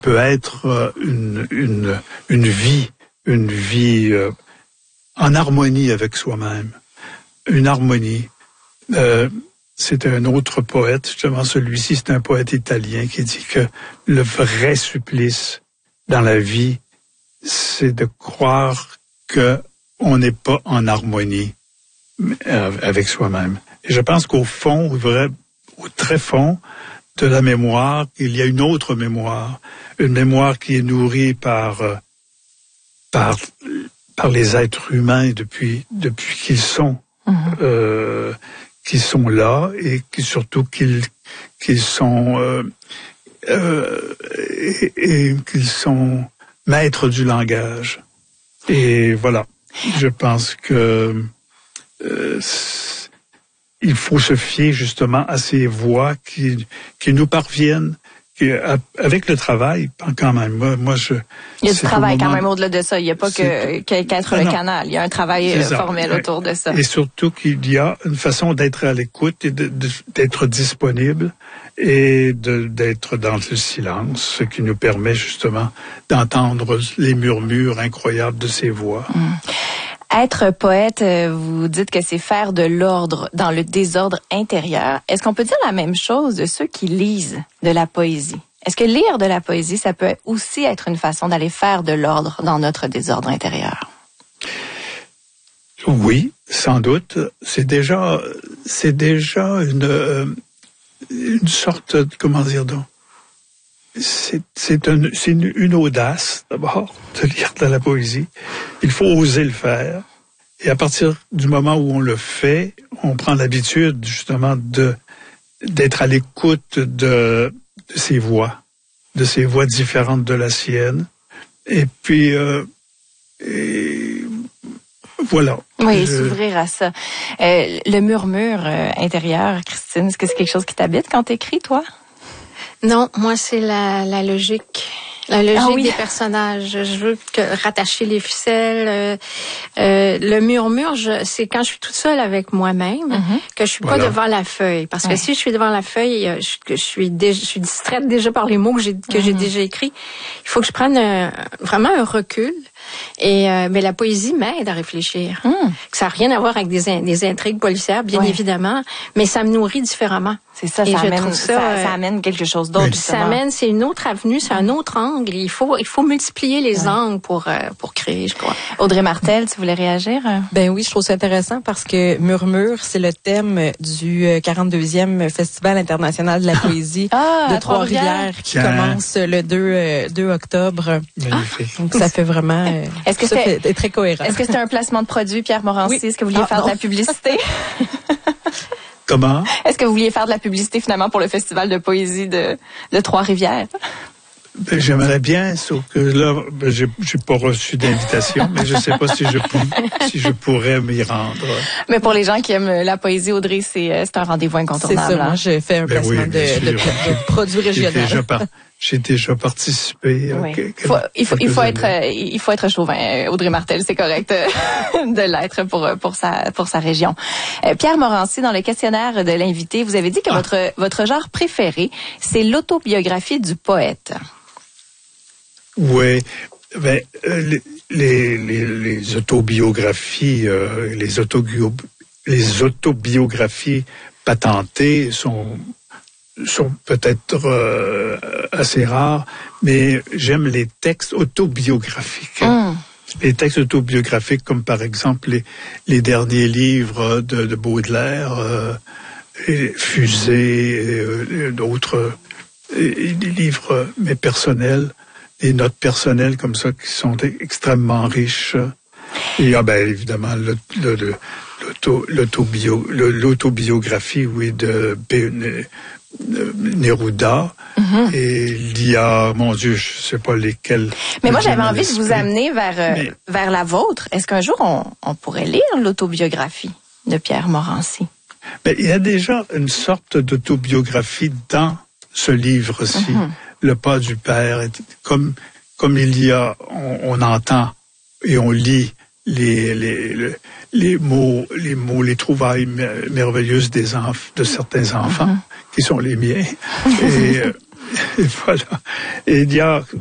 peut être une vie en harmonie avec soi-même, une harmonie. C'est un autre poète, justement celui-ci, c'est un poète italien qui dit que le vrai supplice dans la vie, c'est de croire que on n'est pas en harmonie avec soi-même. Et je pense qu'au fond, au très fond de la mémoire, il y a une autre mémoire, une mémoire qui est nourrie par les êtres humains depuis qu'ils sont là et surtout qu'ils sont maîtres du langage. Et voilà, je pense que il faut se fier justement à ces voix qui nous parviennent, avec le travail, quand même. Moi, il y a du travail quand même au-delà de ça. Il n'y a pas qu'être le canal. Il y a un travail formel autour de ça. Et surtout qu'il y a une façon d'être à l'écoute et d'être disponible et d'être dans le silence, ce qui nous permet justement d'entendre les murmures incroyables de ces voix. Être poète, vous dites que c'est faire de l'ordre dans le désordre intérieur. Est-ce qu'on peut dire la même chose de ceux qui lisent de la poésie? Est-ce que lire de la poésie, ça peut aussi être une façon d'aller faire de l'ordre dans notre désordre intérieur? Oui, sans doute. C'est déjà une sorte de, comment dire donc, c'est une audace, d'abord, de lire de la poésie. Il faut oser le faire. Et à partir du moment où on le fait, on prend l'habitude, justement, d'être à l'écoute de ces voix différentes de la sienne. Et puis, voilà. Oui, s'ouvrir à ça. Le murmure intérieur, Christine, est-ce que c'est quelque chose qui t'habite quand t'écris, toi? Non, moi, c'est la logique. La logique des personnages. Je veux rattacher les ficelles. Le murmure, c'est quand je suis toute seule avec moi-même, que je suis pas devant la feuille. Parce que si je suis devant la feuille, je suis distraite déjà par les mots que j'ai déjà écrits. Il faut que je prenne vraiment un recul. Et mais la poésie m'aide à réfléchir. Que ça n'a rien à voir avec des intrigues policières, bien évidemment, mais ça me nourrit différemment. C'est ça, ça amène quelque chose d'autre. C'est une autre avenue, c'est un autre angle. Il faut multiplier les angles pour créer, je crois. Audrey Martel, tu voulais réagir? Ben oui, je trouve ça intéressant parce que Murmure, c'est le thème du 42e Festival international de la poésie de Trois-Rivières qui commence le 2 octobre. Magnifique. Donc ça fait vraiment est-ce que c'est très cohérent. Est-ce que c'est un placement de produit, Pierre Morancy? Oui. Est-ce que vous vouliez faire de la publicité? Comment? Est-ce que vous vouliez faire de la publicité finalement pour le festival de poésie de Trois-Rivières? Ben, j'aimerais bien, sauf que là, j'ai pas reçu d'invitation, mais je sais pas si je pourrais m'y rendre. Mais pour les gens qui aiment la poésie, Audrey, c'est un rendez-vous incontournable. C'est ça, moi, j'ai fait un placement de produits régionaux. J'ai déjà participé. Oui. Il faut être chauvin, Audrey Martel, c'est correct de l'être pour sa région. Pierre Morancy, dans le questionnaire de l'invité, vous avez dit que votre genre préféré, c'est l'autobiographie du poète. Oui, ben les autobiographies, les autobiographies patentées sont peut-être assez rares, mais j'aime les textes autobiographiques. Les textes autobiographiques, comme par exemple les derniers livres de Baudelaire, Fusée, d'autres, des livres mais personnels, des notes personnelles comme ça qui sont extrêmement riches. Et évidemment l'autobiographie, oui, de Neruda. Et il y a, mon Dieu, je sais pas lesquels. Mais moi, j'avais envie de vous amener vers la vôtre. Est-ce qu'un jour, on pourrait lire l'autobiographie de Pierre Morancy? Ben, il y a déjà une sorte d'autobiographie dans ce livre-ci. Le pas du père, comme il y a, on entend et on lit les mots, les trouvailles merveilleuses de certains enfants, qui sont les miens. Et voilà. Et il y a